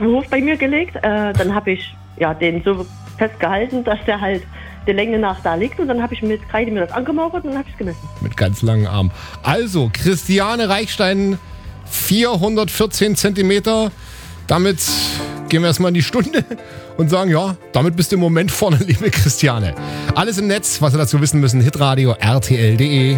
dem Hof bei mir gelegt. Dann habe ich den so festgehalten, dass der halt der Länge nach da liegt. Und dann habe ich mit Kreide mir das angemauert und dann habe ich es gemessen. Mit ganz langen Armen. Also, Christiane Reichstein, 414 Zentimeter. Damit gehen wir erstmal in die Stunde und sagen, ja, damit bist du im Moment vorne, liebe Christiane. Alles im Netz, was Sie dazu wissen müssen, hitradio rtl.de.